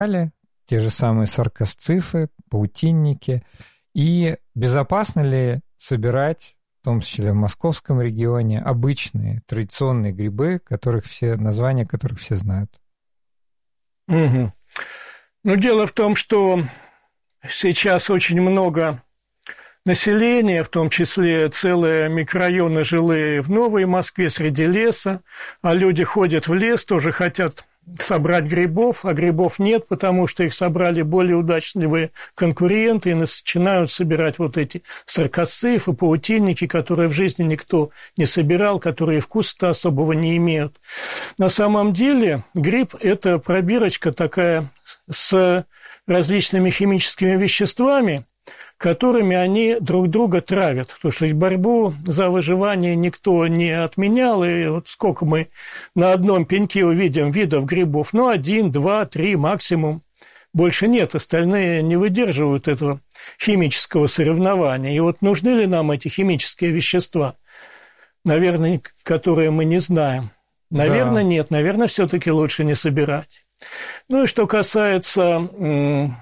те же самые саркосцифы, паутинники. И безопасно ли собирать, в том числе в московском регионе, обычные традиционные грибы, названия которых все знают? Угу. Ну, дело в том, что сейчас очень много населения, в том числе целые микрорайоны жилые в Новой Москве среди леса, а люди ходят в лес, тоже хотят собрать грибов, а грибов нет, потому что их собрали более удачливые конкуренты и начинают собирать вот эти саркосцифы, паутинники, которые в жизни никто не собирал, которые вкуса-то особого не имеют. На самом деле гриб – это пробирочка такая с различными химическими веществами, которыми они друг друга травят. Потому что борьбу за выживание никто не отменял, и вот сколько мы на одном пеньке увидим видов грибов, 1, 2, 3 максимум, больше нет, остальные не выдерживают этого химического соревнования. И вот нужны ли нам эти химические вещества, наверное, которые мы не знаем? Наверное, нет, наверное, все-таки лучше не собирать. Ну и что касается...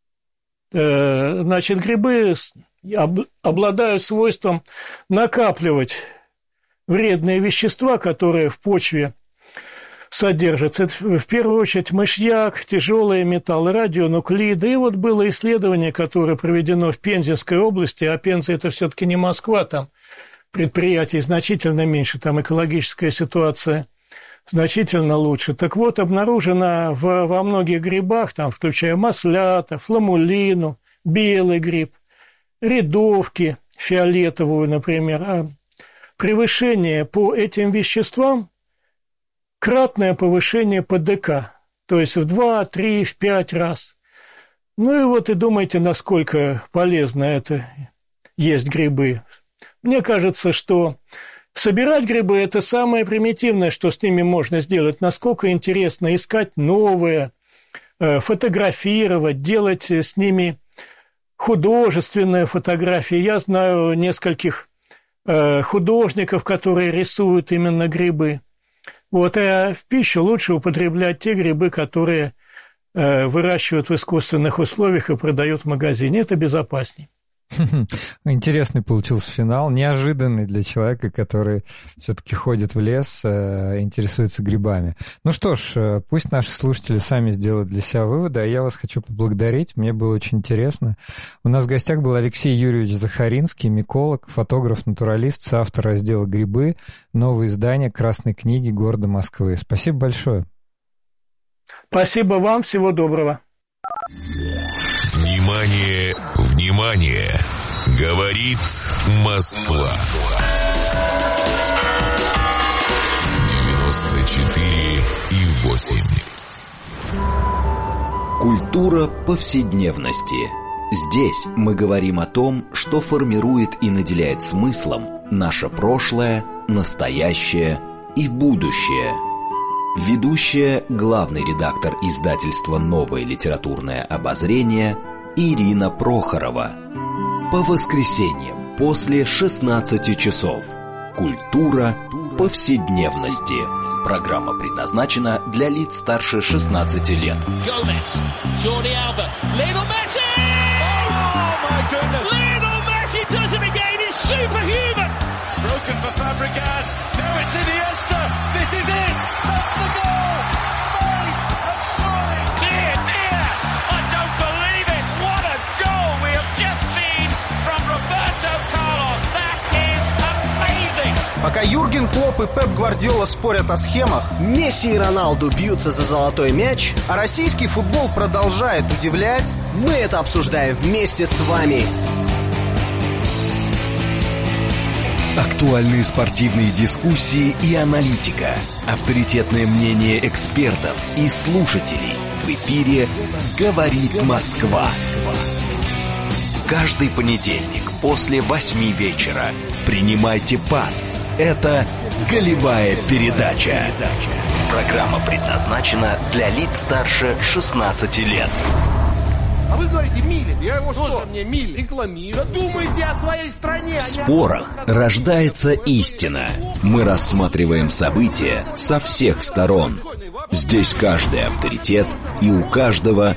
Значит, грибы обладают свойством накапливать вредные вещества, которые в почве содержатся. Это, в первую очередь, мышьяк, тяжелые металлы, радионуклиды. И вот было исследование, которое проведено в Пензенской области, а Пенза – это все-таки не Москва, там предприятий значительно меньше, там экологическая ситуация значительно лучше. Так вот, обнаружено во многих грибах, там, включая маслята, фламулину, белый гриб, рядовки, фиолетовую, например, превышение по этим веществам, кратное повышение ПДК, то есть в 2, 3, в 5 раз. Ну и вот и думайте, насколько полезно это есть грибы. Мне кажется, что собирать грибы – это самое примитивное, что с ними можно сделать. Насколько интересно искать новые, фотографировать, делать с ними художественные фотографии. Я знаю нескольких художников, которые рисуют именно грибы. Вот, а в пищу лучше употреблять те грибы, которые выращивают в искусственных условиях и продают в магазине. Это безопаснее. Интересный получился финал, неожиданный для человека, который все-таки ходит в лес, интересуется грибами. Ну что ж, пусть наши слушатели сами сделают для себя выводы, а я вас хочу поблагодарить, мне было очень интересно. У нас в гостях был Алексей Юрьевич Захаринский, миколог, фотограф, натуралист, соавтор раздела «Грибы», новое издание «Красной книги города Москвы». Спасибо большое. Спасибо вам, всего доброго. Внимание, внимание! Говорит Москва. 94,8. Культура повседневности. Здесь мы говорим о том, что формирует и наделяет смыслом наше прошлое, настоящее и будущее. Ведущая, главный редактор издательства «Новое литературное обозрение» Ирина Прохорова. По воскресеньям после 16 часов. Культура повседневности. Программа предназначена для лиц старше 16 лет. Пока Юрген Клопп и Пеп Гвардиола спорят о схемах, Месси и Роналду бьются за золотой мяч, а российский футбол продолжает удивлять, мы это обсуждаем вместе с вами. Актуальные спортивные дискуссии и аналитика. Авторитетное мнение экспертов и слушателей. В эфире «Говорит Москва». Каждый понедельник после 8 вечера. Принимайте пас. Это «Голевая передача». Программа предназначена для лиц старше 16 лет. А вы говорите Милли, я его что? Мне Милли рекламирую. Думайте о своей стране. В спорах рождается истина. Мы рассматриваем события со всех сторон. Здесь каждый авторитет И у каждого